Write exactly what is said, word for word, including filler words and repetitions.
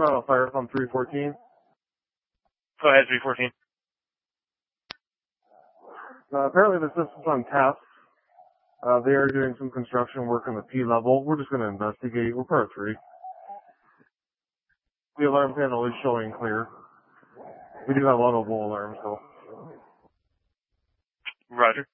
uh, fire from three fourteen. Go ahead, three fourteen. Uh, apparently the system's on task. Uh, they are doing some construction work on the P level. We're just going to investigate. We're part three. The alarm panel is showing clear. We do have audible alarms, though. Roger.